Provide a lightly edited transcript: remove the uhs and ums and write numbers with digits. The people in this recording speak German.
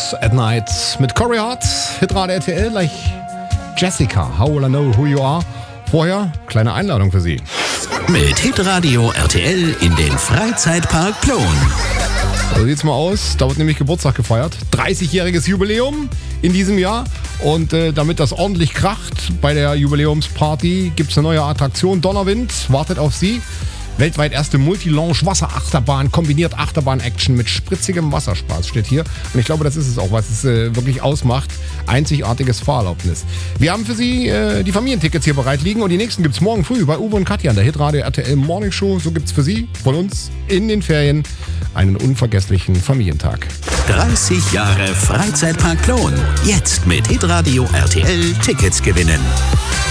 at Night mit Corey Hart, Hitradio RTL, gleich Jessica, How Will I Know Who You Are. Vorher, kleine Einladung für Sie. Mit Hitradio RTL in den Freizeitpark Plon. So sieht's mal aus, da wird nämlich Geburtstag gefeiert. 30-jähriges Jubiläum in diesem Jahr. Und damit das ordentlich kracht bei der Jubiläumsparty, gibt's eine neue Attraktion. Donnerwind wartet auf Sie. Weltweit erste Multi-Launch-Wasserachterbahn, kombiniert Achterbahn-Action mit spritzigem Wasserspaß, steht hier. Und ich glaube, das ist es auch, was es wirklich ausmacht. Einzigartiges Fahrerlaubnis. Wir haben für Sie die Familientickets hier bereit liegen und die nächsten gibt's morgen früh bei Uwe und Katja in der Hitradio RTL Morning Show. So gibt's für Sie von uns in den Ferien einen unvergesslichen Familientag. 30 Jahre Freizeitpark Plon. Jetzt mit Hitradio RTL Tickets gewinnen.